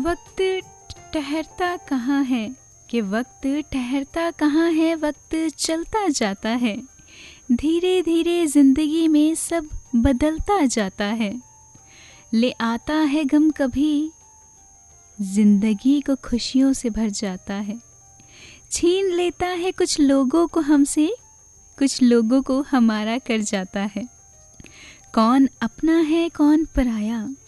वक्त ठहरता कहाँ है, कि वक्त ठहरता कहाँ है, वक्त चलता जाता है। धीरे धीरे जिंदगी में सब बदलता जाता है। ले आता है गम कभी, जिंदगी को खुशियों से भर जाता है। छीन लेता है कुछ लोगों को हमसे, कुछ लोगों को हमारा कर जाता है। कौन अपना है कौन पराया,